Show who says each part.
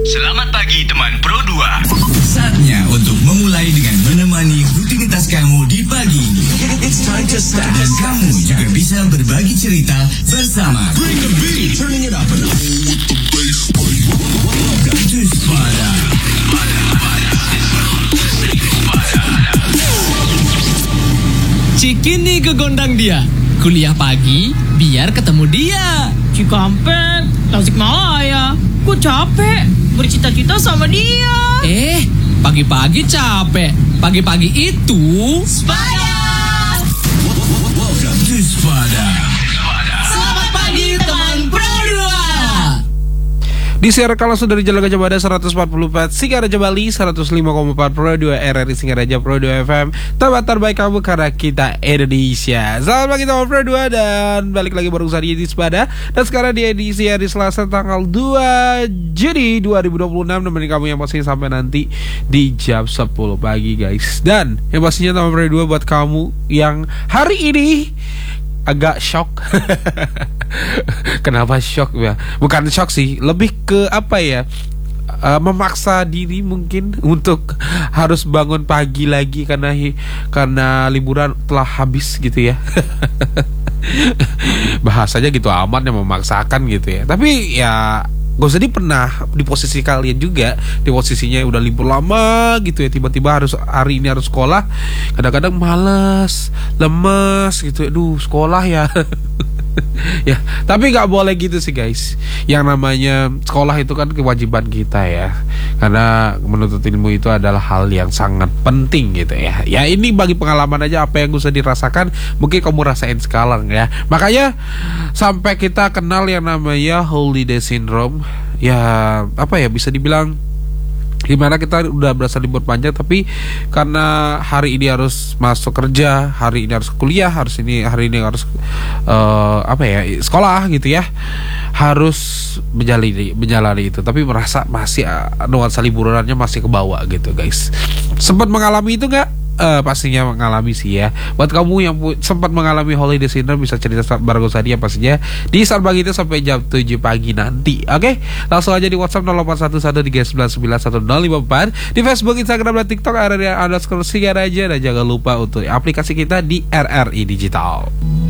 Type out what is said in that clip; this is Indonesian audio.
Speaker 1: Selamat pagi teman Pro 2.
Speaker 2: Saatnya untuk memulai dengan menemani rutinitas kamu di pagi ini.
Speaker 3: It's time to start.
Speaker 2: Dan kamu juga bisa berbagi cerita bersama.
Speaker 3: Bring the beat, turning it up a notch.
Speaker 2: Welcome to Spada.
Speaker 4: Cikini ke gondang dia. Kuliah pagi biar ketemu dia.
Speaker 5: Cikampek, Tasikmalaya. Gue capek bercita-cita sama dia.
Speaker 4: Pagi-pagi capek. Pagi-pagi itu
Speaker 5: Spada.
Speaker 2: Welcome to Spada.
Speaker 5: Selamat pagi teman Pro 2.
Speaker 6: Disiarkan langsung dari Jalan Gajah Mada 144 Singaraja Bali, 105,4 Pro 2 RRI Singaraja Pro 2 FM. Tempat terbaik kamu karena kita Indonesia. Selamat pagi teman Pro 2 dan balik lagi bareng saya di Spada. Dan sekarang di edisi hari Selasa tanggal 2 Juni 2026 nemenin kamu yang pasti sampai nanti di jam 10 pagi guys. Dan yang pastinya teman Pro 2 buat kamu yang hari ini agak shock. Kenapa shock ya? Bukan shock sih, lebih ke apa ya? Memaksa diri mungkin untuk harus bangun pagi lagi karena liburan telah habis gitu ya. Bahasanya gitu amat yang memaksakan gitu ya. Tapi ya gak usah pernah di posisi kalian juga, di posisinya udah libur lama gitu ya, tiba-tiba hari ini harus sekolah, kadang-kadang males, lemes gitu, aduh sekolah ya. Ya, tapi nggak boleh gitu sih guys. Yang namanya sekolah itu kan kewajiban kita ya, karena menuntut ilmu itu adalah hal yang sangat penting gitu ya. Ya ini bagi pengalaman aja, apa yang usah dirasakan mungkin kamu rasain sekarang ya. Makanya sampai kita kenal yang namanya holiday syndrome. Ya apa ya, bisa dibilang gimana, kita udah berasa libur panjang tapi karena hari ini harus masuk kerja, hari ini harus kuliah, hari ini harus sekolah gitu ya, harus menjalani itu, tapi merasa masih nuansa liburannya masih ke bawah gitu guys. Sempat mengalami itu nggak? Pastinya mengalami sih ya. Buat kamu yang sempat mengalami holiday syndrome bisa cerita bareng saya pastinya di saat pagi itu sampai jam 7 pagi nanti. Oke? Langsung aja di WhatsApp 0811399154, di Facebook, Instagram, dan TikTok RRI_Singaraja, dan jangan lupa untuk aplikasi kita di RRI Digital.